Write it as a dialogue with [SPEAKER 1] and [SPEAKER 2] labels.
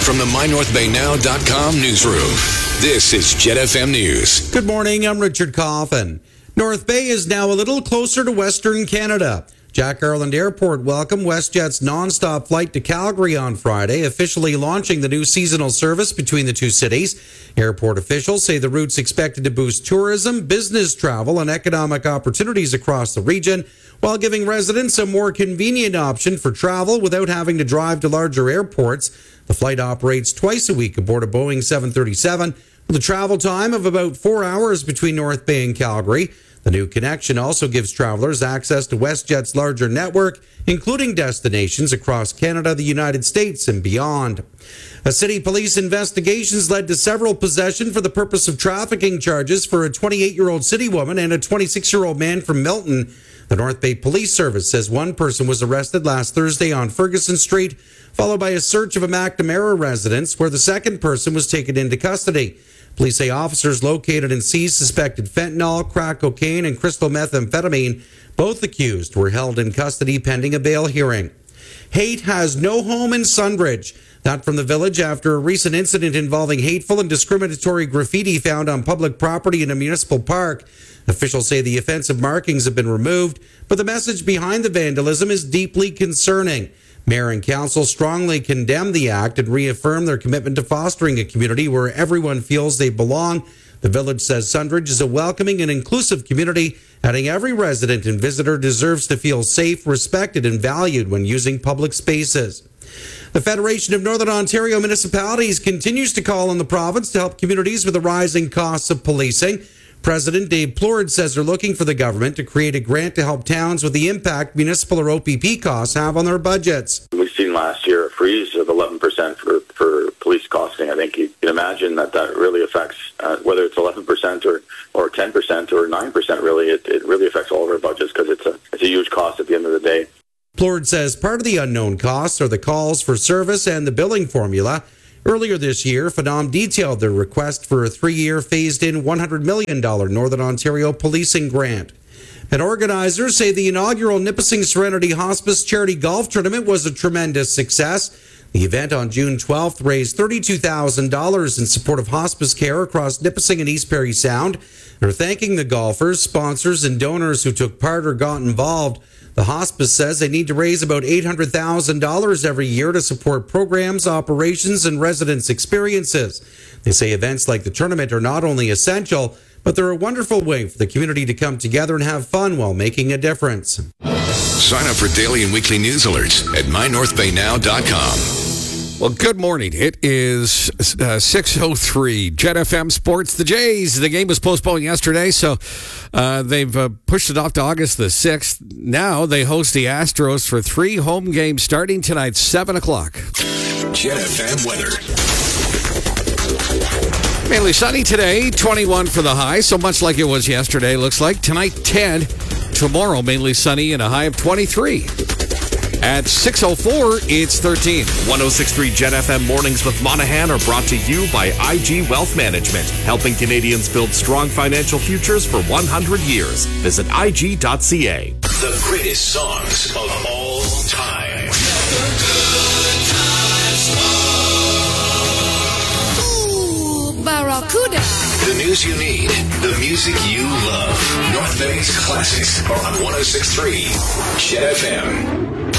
[SPEAKER 1] from the MyNorthBayNow.com newsroom, this is Jet FM News.
[SPEAKER 2] Good morning, I'm Richard Coffin. North Bay is now a little closer to Western Canada. Jack Garland Airport welcomed WestJet's non-stop flight to Calgary on Friday, officially launching the new seasonal service between the two cities. Airport officials say the route's expected to boost tourism, business travel, and economic opportunities across the region, while giving residents a more convenient option for travel without having to drive to larger airports. The flight operates twice a week aboard a Boeing 737, with a travel time of about 4 hours between North Bay and Calgary. The new connection also gives travelers access to WestJet's larger network, including destinations across Canada, the United States, and beyond. A city police investigations led to several possession for the purpose of trafficking charges for a 28-year-old city woman and a 26-year-old man from Milton. The North Bay Police Service says one person was arrested last Thursday on Ferguson Street, followed by a search of a McNamara residence where the second person was taken into custody. Police say officers located and seized suspected fentanyl, crack cocaine, and crystal methamphetamine. Both accused were held in custody pending a bail hearing. Hate has no home in Sunbridge. That from the Village after a recent incident involving hateful and discriminatory graffiti found on public property in a municipal park. Officials say the offensive markings have been removed, but the message behind the vandalism is deeply concerning. Mayor and council strongly condemn the act and reaffirm their commitment to fostering a community where everyone feels they belong. The Village says Sunbridge is a welcoming and inclusive community, adding every resident and visitor deserves to feel safe, respected, and valued when using public spaces. The Federation of Northern Ontario Municipalities continues to call on the province to help communities with the rising costs of policing. President Dave Plourde says they're looking for the government to create a grant to help towns with the impact municipal or OPP costs have on their budgets.
[SPEAKER 3] We've seen last year a freeze of 11% for police costing. I think you can imagine that really affects, whether it's 11% or 10% or 9%, really, it really affects all of our budgets because it's a huge cost at the end of the day.
[SPEAKER 2] Plourde says part of the unknown costs are the calls for service and the billing formula. Earlier this year, Phenom detailed their request for a 3-year phased-in $100 million Northern Ontario policing grant. And organizers say the inaugural Nipissing Serenity Hospice Charity Golf Tournament was a tremendous success. The event on June 12th raised $32,000 in support of hospice care across Nipissing and East Parry Sound. They're thanking the golfers, sponsors, and donors who took part or got involved. The hospice says they need to raise about $800,000 every year to support programs, operations, and residents' experiences. They say events like the tournament are not only essential, but they're a wonderful way for the community to come together and have fun while making a difference.
[SPEAKER 1] Sign up for daily and weekly news alerts at MyNorthBayNow.com.
[SPEAKER 4] Well, good morning. It is 6:03. Jet FM Sports. The Jays, the game was postponed yesterday, so they've pushed it off to August the 6th. Now they host the Astros for 3 home games starting tonight, 7 o'clock.
[SPEAKER 1] Jet FM weather.
[SPEAKER 4] Mainly sunny today, 21 for the high, so much like it was yesterday, looks like. Tonight, 10. Tomorrow, mainly sunny and a high of 23. At 6:04, it's 13.
[SPEAKER 5] 106.3 Jet FM Mornings with Monahan are brought to you by IG Wealth Management, helping Canadians build strong financial futures for 100 years. Visit IG.ca.
[SPEAKER 1] The greatest songs of all time.
[SPEAKER 6] Ooh, Barracuda.
[SPEAKER 1] The news you need, the music you love. North Bay's classics are on 106.3 Jet FM.